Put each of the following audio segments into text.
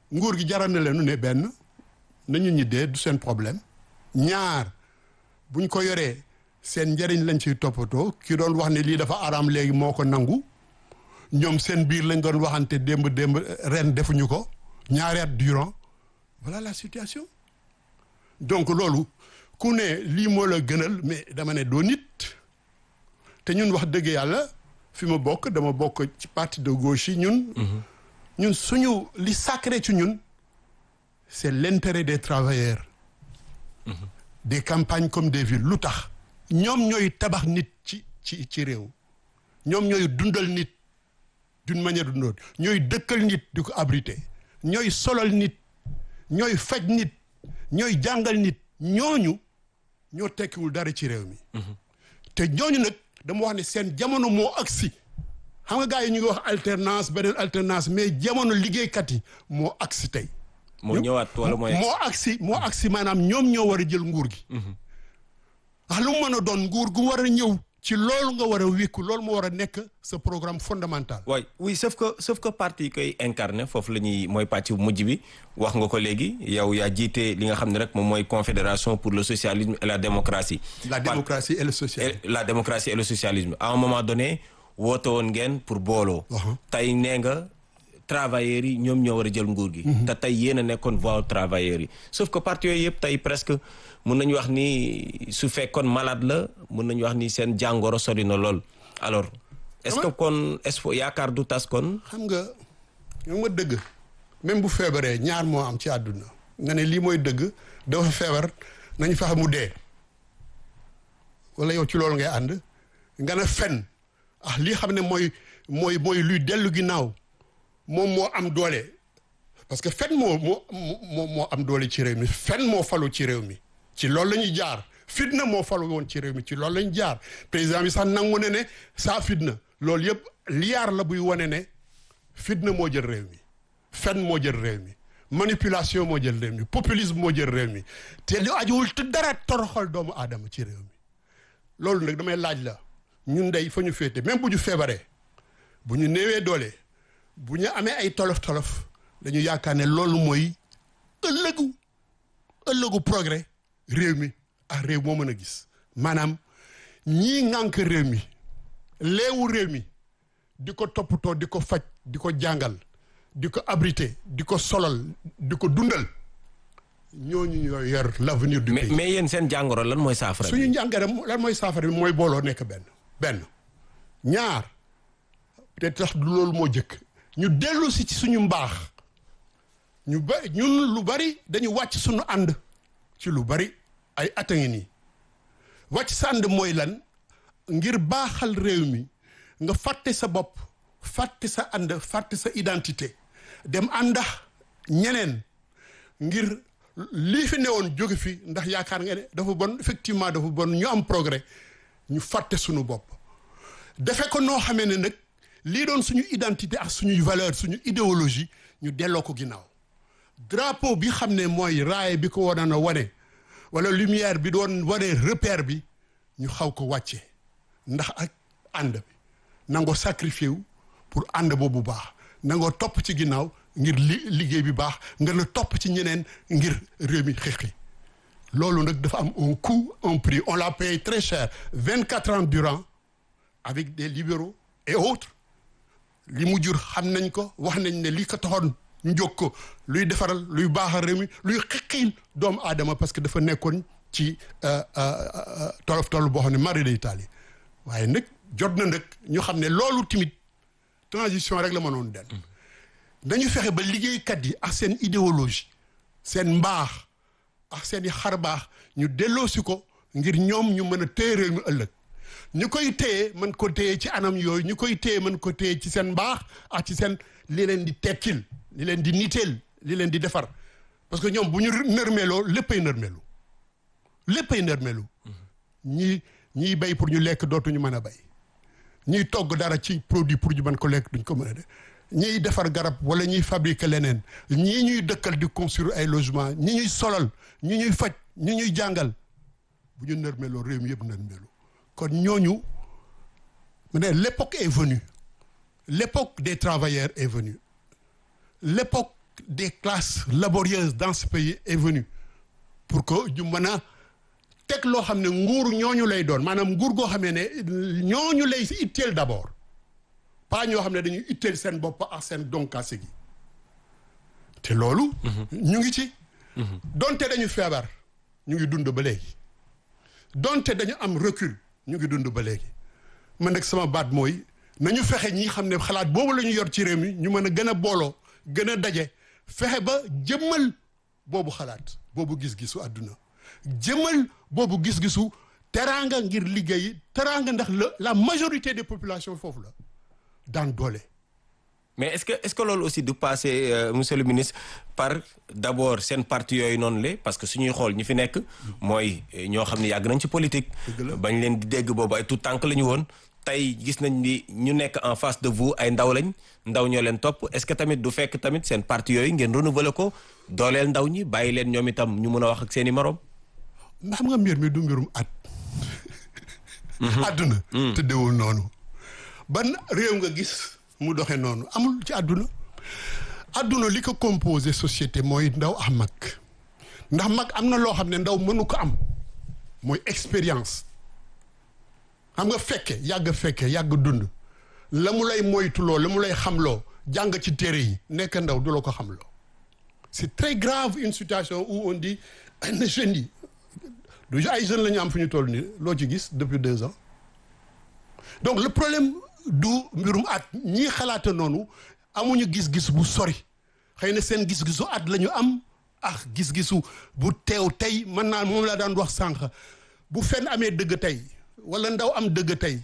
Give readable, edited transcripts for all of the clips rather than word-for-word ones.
nguur gi jaral na leen ne benn nañu ñi dee du seen problème ñaar buñ ko yoree seen njëriñ lañ ciy toppatoo ki doon wax ne lii dafa araam léegi moo ko nangu ñoom seen biir lañ doon waxante démb ren defuñu ko ñaari at durant voilà la situation donc loolu ku ne lii moo la gënal mais dama ne doo nit te ñun wax dëgg yàlla fi ma bokk dama bokk ci parti de gauche yi ñun suñu li sacré ci ñun c'est l'intérêt des travailleurs des campagnes comme des villes lu tax ñoom ñooy tabax nit ci réew ñoom ñooy dundal nit d'une manière ou d'une autre ñooy dëkkal nit di ko abriter ñooy solal nit ñooy faj nit ñooy jàngal nit ñooñu ñoo tekkiwul dara ci réew mi te ñooñu nag dama wax ne seen jamono moo agsi xam nga gars yi ñu ngi wax alternance beneen alternance mais jamono liggéeykat yi moo agsi tey moo ñëwaat wala moo agsi maanaam ñoom ñoo war a jël nguur gi lu mu mën a doon nguur gu war a ñëw ci loolu nga war a wékku loolu moo war a nekk sa programme fondamental. oui sauf que parti yi koy incarné foofu la ñuy mooy pàcc bu mujj bi wax nga ko léegi yow yaa jiite li nga xam ne rek moom mooy confédération pour le socialisme et la démocratie. la démocratie et le socialisme. la démocratie et le socialisme à un moment donné woote woon ngeen pour booloo. tey nee nga travailleurs yi ñoom ñoo war a jël nguur gi. te tey yéen a nekkoon voix travailleurs yi sauf que parti yooyu yëpp tey presque. mën nañu wax ni su fekkoon malade la mën nañu wax ni seen jàngoro sori na lool alors est-ce que kon yaakaar du tas kon. xam nga dëgg même bu feebaree ñaar moo am ci àdduna nga ne lii mooy dëgg dafa feebar nañu fexe mu dee wala yow ci loolu ngay ànd nga ne fen lii xam ne mooy luy dellu ginnaaw moom moo am doole parce que fen moo am doole ci réew mi fen moo falu ci réew mi. ci loolu la ñuy jaar fitna moo falu woon ci réew mi ci loolu la ñuy jaar président bi sax nangu ne saa fitna loolu yëpp liyaar la buy wane ne fitna moo jël réew mi fen moo jël réew mi manipulation moo jël réew mi populisme moo jël réew mi te li ajuwul te dara toroxal doomu aadama ci réew mi loolu nag damay laaj la ñun day fa ñu féete même bu ñu feebaree bu ñu néewee doole bu ñu amee ay tolof-tolof dañu yaakaar ne loolu mooy ëllëgu progrès réew mi ak réew moo mën a gis maanaam ñii ŋànk réew mi leewu réew mi di ko toppatoo di ko faj di ko jàngal di ko abriter di ko solal di ko dundal ñooñu ñoo yor l'avenir du pays. mais yéen seen jàngoro lan mooy saafara bi. suñu jàngoro lan mooy saafara bi mooy booloo nekk benn ñaar te tax du loolu moo jëkk ñu dellu si ci suñu mbaax ñun lu bari dañu wàcc suñu ànd ci lu bari ay at a ngi nii wàcc sa ànd mooy lan ngir baaxal réew mi nga fàtte sa bopp fàtte sa ànd fàtte sa identité dem àndax ñeneen ngir lii fi newoon jóge fi ndax yaakaar nga ne dafa bon effectivement dafa bon ñu am progrès ñu fàtte suñu bopp defe ko noo xamee ne nag lii doon suñu identité ak suñuy valeur suñu idéologie ñu delloo ko ginnaaw drapeau bi xam ne mooy raaye bi ko waroon a wane wala lumière bi doon wane repère bi ñu xaw ko wàcce ndax ak ànd bi nangoo sacrifié wu pour ànd boobu baax nangoo topp ci ginnaaw ngir liggéey bi baax nga na topp ci ñeneen ngir réew mi xeexi loolu nag dafa am un coût un prix on l'a payé très cher 24 ans durant avec des libéraux et autres li mu jur xam nañ ko wax nañ ne li ko taxoon ñu jóg ko luy defaral luy baaxal réew mi luy xeqil doomu aadama parce que dafa nekkoon ci tolof boo xam ne mari day taali waaye nag jot na nag ñu xam ne loolu timit transition rek la mënoon del dañu fexe ba liggéeykat yi ak seen idéologie seen mbaax ak seen i xar baax ñu delloosi ko ngir ñoom ñu mën a téye réew mi ëllëg ñu koy téye mën ko téye ci anam yooyu ñu koy téye mën ko téye ci seen mbaax ak ci seen li leen di tekkil li leen di niteel li leen di defar parce que ñoom bu ñu nërmeeloo léppay nërmeelu ñiy bay pour ñu lekk dootuñu mën a bay ñiy togg dara ci produit pour ñu mën ko lekk duñ ko mën a def ñiy defar garab wala ñuy fabriquer leneen ñii ñuy dëkkal di construire ay logement ñi ñuy solal ñi ñuy faj ñi ñuy jàngal bu ñu nërmeeloo réew mi yëpp nërmeelu kon ñooñu mu ne l'époque est venue l'époque des travailleurs est venue l'époque des classes laborieuses dans ce pays est venu pour que ñu mën a teg loo xam ne nguur ñooñu lay doon maanaam nguur goo xamee ne ñooñu lay itteel d'abord pas ñoo xam ne dañuy itteel seen bopp ak seen donkaase gi te loolu ñu ngi ci donte dañu feebar ñu ngi dund ba léegi donte dañu am recul ñu ngi dund ba léegi man nag sama baat mooy nañu fexe ñi xam ne xalaat boobu la ñu yor ci réew mi ñu mën a gën a booloo gën a daje fexe ba jëmmal boobu xalaat boobu gis-gisu àdduna jëmmal boobu gis-gisu teraanga ngir liggéey teraanga ndax la majorité des populations foofu la daan doole. mais est-ce que loolu aussi du passer monsieur le ministre par d'abord seen parti yooyu noonu la parce que suñuy xool ñi fi nekk mooy ñoo xam ne yàgg nañ ci politique. bañ leen di dégg boobu ay tout tànk la ñu woon. tey gis nañ ni ñu nekk en face de vous ay ndaw lañ ndaw ñoo leen topp est-ce que tamit du fekk tamit seen parti yooyu ngeen renouveler ko dooleel ndaw ñi bàyyi leen ñoom itam ñu mën a wax ak seen i morom. ndax xam nga mbir mi du mbirum at. àdduna. te déwul noonu. ban réew nga gis mu doxe noonu amul ci àdduna. àdduna li ko composé société mooy ndaw ak mag ndax mag am na loo xam ne ndaw mënu ko am mooy expérience. xam nga fekke yàgg dund la mu lay moytuloo la mu lay xamloo jàng ci téere yi nekk ndaw du la ko xamloo c'est très grave une situation où on dit na jeunes yi du ay jeunes la ñu am fu ñu toll nii loo ci gis depuis 2 ans donc le problème du mbirum at ñii xalaata noonu amuñu gis-gis bu sori xëy na seen gis-gisu at la ñu am ak gis-gisu bu teew tey mën naa moom laa daan wax sànq bu fenn amee dëgg tey wala ndaw am dëgg tey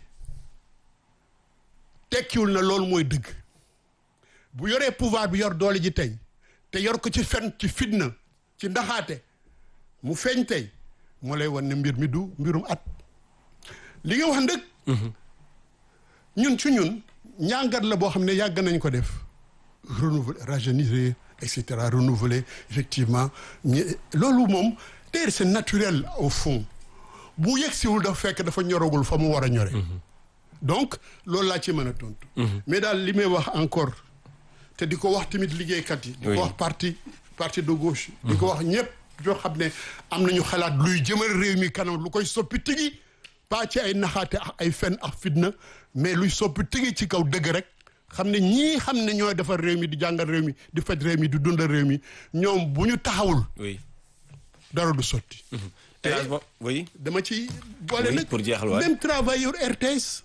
tekkiwul na loolu mooy dëgg bu yoree pouvoir bi yor doole ji tey te yor ko ci fen ci fitna ci ndaxaate mu feeñ tey moo lay wan ne mbir mi du mbirum at li nga wax ndëg ñun ci ñun ñàngat la boo xam ne yàgg nañ ko def renouveler rajeunir et cetera renouveler effectivement loolu moom d'ailleurs c'est naturel au fond bu yegsiwul dafa fekk dafa ñoragul fa mu war a ñore donc loolu laa ci mën a tontu mais daal li may wax encore te di ko wax tamit liggéeykat yi di ko wax parti de gauche di ko wax ñëpp yoo xam ne am nañu xalaat luy jëmal réew mi kanam lu koy soppi tigi pas ci ay naxaate ak ay fen ak fitna mais luy soppi tigi ci kaw dëgg rek xam ne ñii xam ne ñooy defar réew mi di jàngal réew mi di faj réew mi di dundal réew mi ñoom bu ñu taxawul dara du sotti oui dama ci boole nag pour jeexal waay même travailleur RTS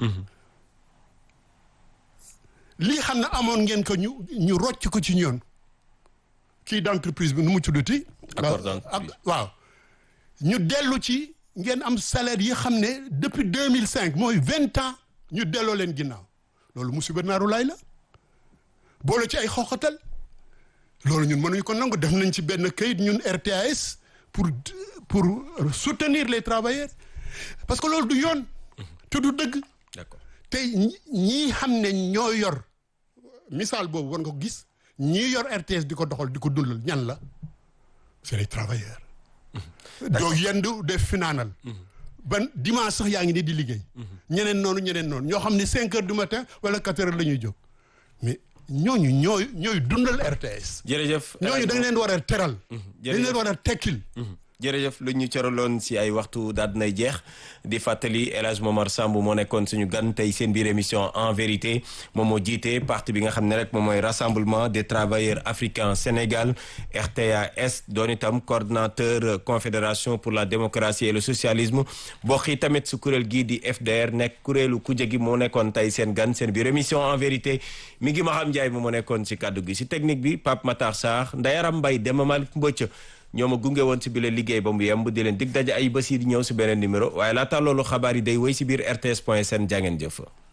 lii xam ne amoon ngeen ko ñu rocc ko ci ñoon kii d'entreprise bi nu mu tuddati waaw ñu dellu ci ngeen am salaire yi xam ne depuis 2005 mooy 20 ans ñu delloo leen ginnaaw loolu musiba naaru laay la boole ci ay xoxatal loolu ñun mënuñu ko nangu def nañ ci benn kayit ñun RTS pour soutenir les travailleurs parce que loolu du yoon te du dëgg d'accord te ñii xam ne ñoo yor misaal boobu war nga ko gis ñii yor RTS di ko doxal di ko dundal ñan la c'est les travailleurs doo yendu def finaanal ban dimanche sax yaa ngi nii di liggéey ñeneen noonu ñoo xam ne 5 heures du matin wala 4 heures la ñuy jóg mais ñooñu ñooy dundal RTS. jërëjëf ñooñu dañ leen war a teral. dañ leen war a tekkil. jërëjëf lu ñu coraloon si ay waxtu daal dinay jeex di fàttali El Hadj Momar Samb moo nekkoon suñu gan tey seen biir émission en vérité moom moo jiite parti bi nga xam ne rek moom mooy rassemblement des travailleurs africains Sénégal RTAS doon itam coordonnateur confédération pour la démocratie et le socialisme bokk yi tamit su kuréel gii di FDR nekk kuréelu kuje gi moo nekkoon tey seen gan seen biir émission en vérité mi ngi Maham Ndiaye moom moo nekkoon si kàddu gi si technique bi Pape Matar Sarr Ndayaram Mbaye Demba Malick Mbocc ñoo ma gunge woon si bile liggéey ba mu yemb di leen dig daje ay bés yi di ñëw si beneen numéro waaye laata loolu xabaar yi day wéy si biir RTS.sn jàngeen jëf